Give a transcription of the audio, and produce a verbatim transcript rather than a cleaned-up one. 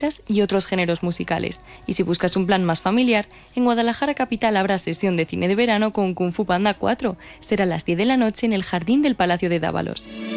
y otros géneros musicales. Y si buscas un plan más familiar, en Guadalajara capital habrá sesión de cine de verano con Kung Fu Panda cuatro. Será a las diez de la noche en el jardín del Palacio de Dávalos.